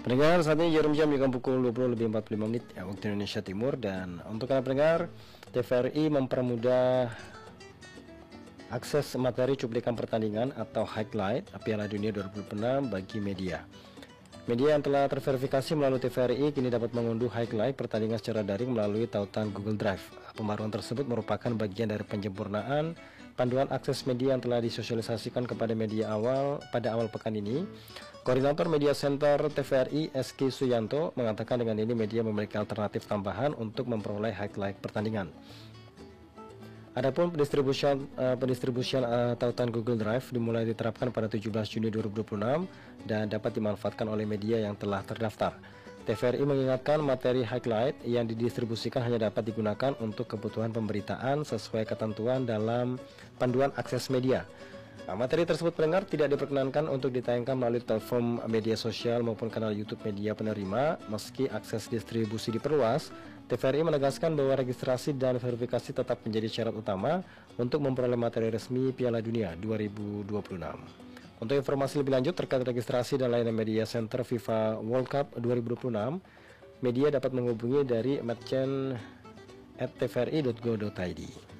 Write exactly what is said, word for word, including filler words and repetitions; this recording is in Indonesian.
Pendengar, saat ini jarum jam juga pukul dua puluh lebih empat puluh lima menit ya, waktu Indonesia Timur. Dan untuk kalian pendengar, T V R I mempermudah akses materi cuplikan pertandingan atau highlight Piala Dunia dua ribu dua puluh enam bagi media. Media yang telah terverifikasi melalui T V R I kini dapat mengunduh highlight pertandingan secara daring melalui tautan Google Drive. Pembaruan tersebut merupakan bagian dari penyempurnaan panduan akses media yang telah disosialisasikan kepada media awal pada awal pekan ini. Koordinator Media Center T V R I Eski Suyanto mengatakan dengan ini media memiliki alternatif tambahan untuk memperoleh highlight pertandingan. Adapun pendistribusian uh, pendistribusian uh, tautan Google Drive dimulai diterapkan pada tujuh belas Juni dua ribu dua puluh enam dan dapat dimanfaatkan oleh media yang telah terdaftar. T V R I mengingatkan materi highlight yang didistribusikan hanya dapat digunakan untuk kebutuhan pemberitaan sesuai ketentuan dalam panduan akses media. Nah, materi tersebut pendengar tidak diperkenankan untuk ditayangkan melalui platform media sosial maupun kanal YouTube media penerima. Meski akses distribusi diperluas, T V R I menegaskan bahwa registrasi dan verifikasi tetap menjadi syarat utama untuk memperoleh materi resmi Piala Dunia dua ribu dua puluh enam. Untuk informasi lebih lanjut terkait registrasi dan layanan media center FIFA World Cup dua ribu dua puluh enam, media dapat menghubungi dari merchant at t v r i dot go dot i d.